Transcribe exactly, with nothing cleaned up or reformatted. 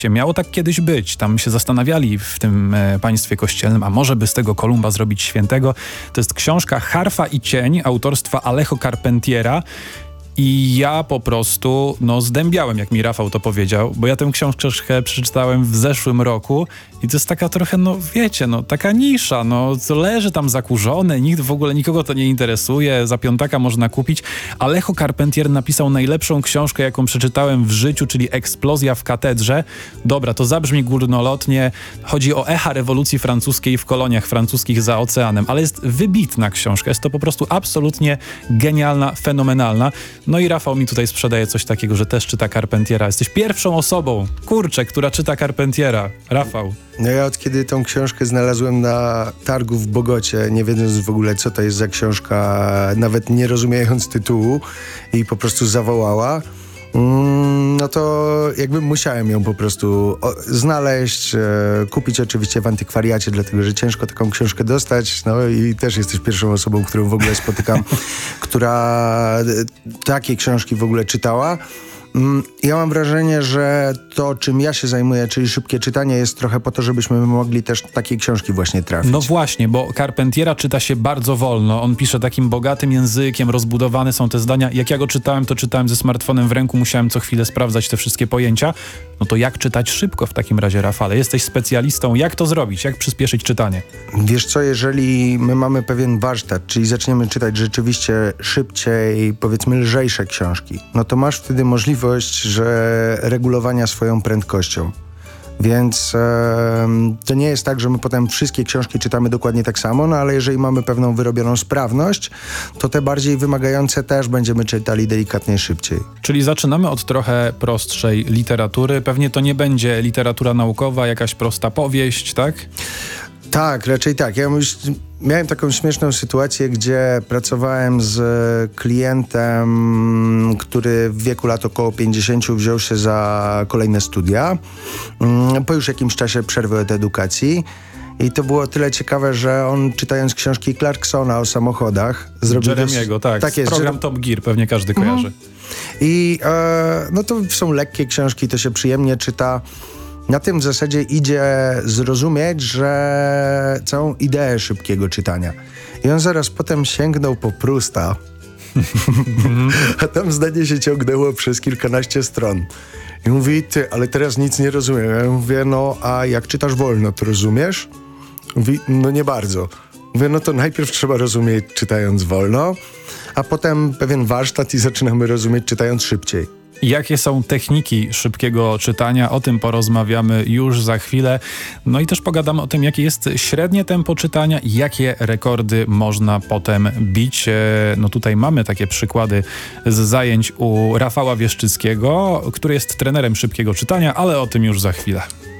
Miało tak kiedyś być. Tam się zastanawiali w tym e, państwie kościelnym, a może by z tego Kolumba zrobić świętego. To jest książka Harfa i cień autorstwa Alejo Carpentiera. I ja po prostu, no, zdębiałem, jak mi Rafał to powiedział, bo ja tę książkę przeczytałem w zeszłym roku i to jest taka trochę, no wiecie, no taka nisza, no co leży tam zakurzone, nikt w ogóle, nikogo to nie interesuje, za piątaka można kupić. Alejo Carpentier napisał najlepszą książkę, jaką przeczytałem w życiu, czyli Eksplozja w katedrze. Dobra, to zabrzmi górnolotnie, chodzi o echa rewolucji francuskiej w koloniach francuskich za oceanem, ale jest wybitna książka, jest to po prostu absolutnie genialna, fenomenalna. No i Rafał mi tutaj sprzedaje coś takiego, że też czyta Carpentiera. Jesteś pierwszą osobą, kurczę, która czyta Carpentiera. Rafał. No ja od kiedy tą książkę znalazłem na targu w Bogocie, nie wiedząc w ogóle, co to jest za książka, nawet nie rozumiejąc tytułu, i po prostu zawołała, no to jakby musiałem ją po prostu znaleźć, e, kupić oczywiście w antykwariacie, dlatego że ciężko taką książkę dostać. No i też jesteś pierwszą osobą, którą w ogóle spotykam, która takie książki w ogóle czytała. Ja mam wrażenie, że to, czym ja się zajmuję, czyli szybkie czytanie, jest trochę po to, żebyśmy mogli też takie książki właśnie trafić. No właśnie, bo Carpentiera czyta się bardzo wolno. On pisze takim bogatym językiem, rozbudowane są te zdania. Jak ja go czytałem, to czytałem ze smartfonem w ręku, musiałem co chwilę sprawdzać te wszystkie pojęcia. No to jak czytać szybko w takim razie, Rafale? Jesteś specjalistą. Jak to zrobić? Jak przyspieszyć czytanie? Wiesz co, jeżeli my mamy pewien warsztat, czyli zaczniemy czytać rzeczywiście szybciej, powiedzmy lżejsze książki, no to masz wtedy możliwość że regulowania swoją prędkością. Więc e, to nie jest tak, że my potem wszystkie książki czytamy dokładnie tak samo, no ale jeżeli mamy pewną wyrobioną sprawność, to te bardziej wymagające też będziemy czytali delikatnie szybciej. Czyli zaczynamy od trochę prostszej literatury. Pewnie to nie będzie literatura naukowa, jakaś prosta powieść, tak? Tak, raczej tak. Ja już miałem taką śmieszną sytuację, gdzie pracowałem z klientem, który w wieku lat około pięćdziesięciu wziął się za kolejne studia, po już jakimś czasie przerwy od edukacji. I to było tyle ciekawe, że on, czytając książki Clarksona o samochodach, zrobił... Jeremiego, tak. tak jest, program Jer- Top Gear, pewnie każdy kojarzy. Mhm. I e, no to są lekkie książki, to się przyjemnie czyta. Na tym w zasadzie idzie zrozumieć, że całą ideę szybkiego czytania. I on zaraz potem sięgnął po Prousta, a tam zdanie się ciągnęło przez kilkanaście stron. I mówi, ty, ale teraz nic nie rozumiem. Ja mówię, no a jak czytasz wolno, to rozumiesz? Mówi, no nie bardzo. Mówię, no to najpierw trzeba rozumieć czytając wolno, a potem pewien warsztat i zaczynamy rozumieć czytając szybciej. Jakie są techniki szybkiego czytania? O tym porozmawiamy już za chwilę. No i też pogadamy o tym, jakie jest średnie tempo czytania i jakie rekordy można potem bić. No tutaj mamy takie przykłady z zajęć u Rafała Wieszczyckiego, który jest trenerem szybkiego czytania, ale o tym już za chwilę.